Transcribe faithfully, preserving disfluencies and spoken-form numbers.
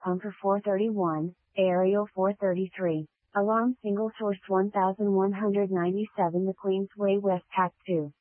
Pumper four thirty-one, Aerial four thirty-three, Alarm Single Source one thousand one hundred ninety-seven The Queensway West Pack two.